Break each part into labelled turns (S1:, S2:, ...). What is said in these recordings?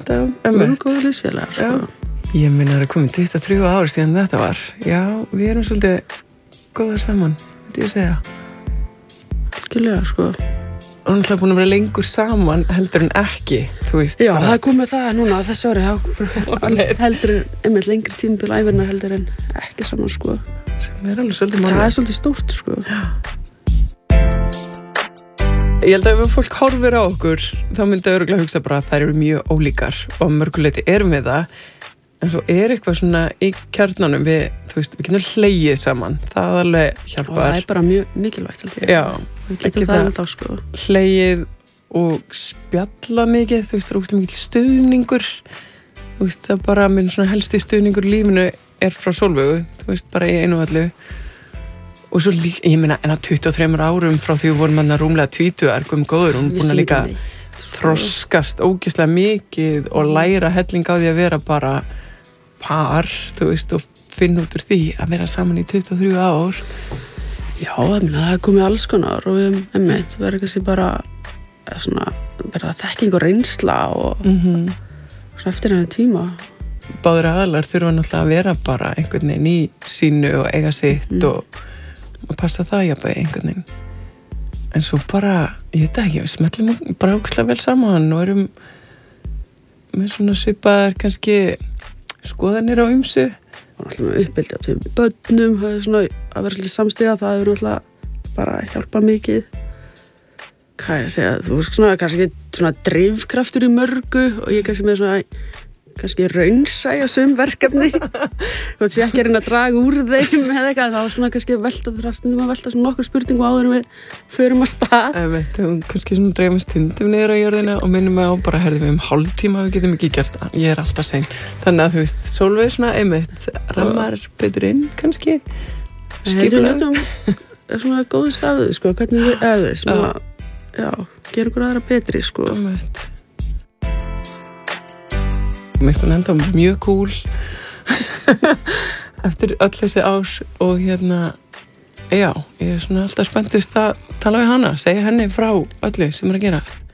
S1: alltaf mjög góða liðsfélagar, sko.
S2: Ég minna það komið 23 ár síðan þetta var. Já, við erum svolítið góðar saman, myndi ég segja.
S1: Algjörlega, sko.
S2: Og hann er búin að vera lengur saman heldur en ekki, þú veist.
S1: Já, það komið það núna þessu ári, heldur en einmitt lengri tímabil ævinnar heldur en ekki saman, sko.
S2: Sem er alveg svolítið málið.
S1: Það er svolítið stórt, sko.
S2: Já. Ég held að ef fólk horfir á okkur, þá myndi örugglega hugsa bara að þær eru mjög ólíkar og mörguleiti erum við það. En svo er eitthvað svona í kjarnanum við getum hlegið saman. Það alveg hjálpar.
S1: Og það er bara mjög mikilvægt, held ég.
S2: Já.
S1: Við getum það ennþá, sko.
S2: Hlegið og spjalla mikið, það er ógeðslega mikil stuðningur. Það er bara minn svona helsti stuðningur í lífinu er frá Sólveigu, bara í einu og allu. Og svo líka, ég meina, en á 23 árum frá því við vorum hann að rúmlega 20 góður, hún er búin að líka þroskast ógeðslega mikið og læra helling á því að vera bara par, og finna út úr því að vera saman í 23 ár.
S1: Já, það er komið alls konar og við einmitt verður kannski bara svona, bara þekking og reynsla og svona eftir henni tíma.
S2: Báðir aðalar þurfa náttúrulega að vera bara einhvern veginn í sínu og eiga sitt og passa það jafnveg einhvern veginn. En svo bara, ég veit ekki, við smellum bara ógeðslega vel saman og erum með svona svipaðar kannski skoðanir á ýmsu.
S1: Og náttúrulega með uppeldi á tveim börnum, það er svona að vera svolítið samstiga, það hefur náttúrulega bara hjálpað mikið. Hvað ég segja, þú veist svona, kannski svona drifkraftur í mörgu og ég kannski með svona kannski raunsæja verkefni. Þú veist, ég ekki að reyna að draga úr þeim eða eitthvað, þá svona kannski stundum að velta svona nokkur spurningum áður en við förum að stað.
S2: Kannski svona dreifum stundum niður á jörðina og minnum á bara, við hálftíma, við getum ekki gert það. Ég er alltaf sein. Þannig að þú veist, Sólveig svona einmitt rammar betur inn, kannski.
S1: Skipulag. Svona góð staðu, sko, hvernig við svona, já, gera okkur aðra betri, sko.
S2: Mér finnst hann enda mjög cool eftir öll þessi ár og já, ég er svona alltaf spenntist að tala við hana, segja henni frá öllu sem er að gerast.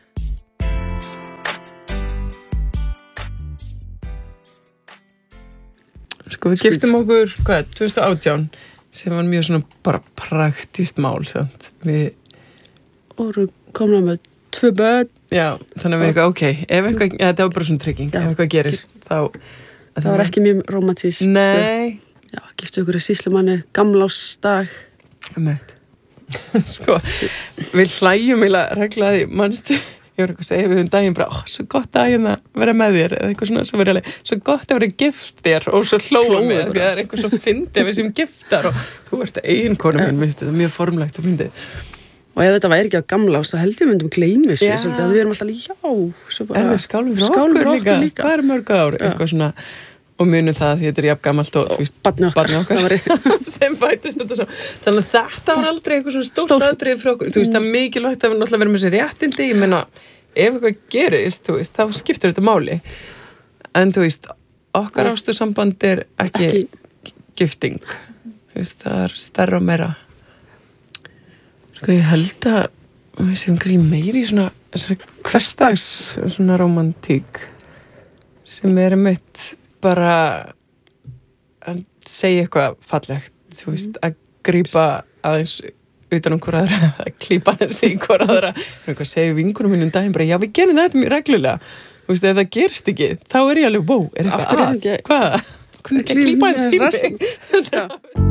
S2: Sko, við giftum okkur, 2018, sem var mjög svona bara praktískt mál, sant? Við
S1: komum með 2 börn.
S2: Já, þannig að við ef eitthvað, þetta var bara svona trygging, ef eitthvað gerist, þá...
S1: Það var ekki mjög romantískt.
S2: Nei.
S1: Já, giftu okkur í sýslumanni, gamlársdag.
S2: Sko, við hlæjum reglaði, manstu, ég var eitthvað að segja við daginn bara, svo gott að vera með þér, eða eitthvað svona, svo gott að vera gift þér, og svo hlóa með, því það er eitthvað svo fyndið við sem giftar, og þú ert eiginkonu mín, minnst, þetta er mjög formlegt og fyndið.
S1: Og ef þetta væri ekki á gamlárs, þá held ég myndum gleyma þessu, svolítið, að við erum alltaf, svo bara...
S2: Skálum fyrir okkur líka. Það er mörg ár, eitthvað svona, og munum það því þetta er jafn gamalt og, þú veist, barni okkar sem fættist þetta svo. Þannig að þetta var aldrei eitthvað svona stórt atriði fyrir okkur. Þú veist, það er mikilvægt að við náttúrulega verðum með þessi réttindi, ég meina, ef eitthvað gerist, þú veist, þá skiptur þetta máli. En þú veist, okkar ástursamband er ekki gifting. Þú veist, það er stærra og meira. Sko, ég held að við séum kannski meiri í svona hversdags svona romantík sem er einmitt bara að segja eitthvað fallegt, þú veist, að grípa aðeins utan hver aðra, að klípa aðeins í hver aðra, eitthvað segja vinkunum mínum daginn bara, já, við gerum þetta mjög reglulega, þú veist, ef það gerist ekki, þá er ég alveg, wow, er eitthvað
S1: hvað?
S2: Hvernig klípa aðeins í mig?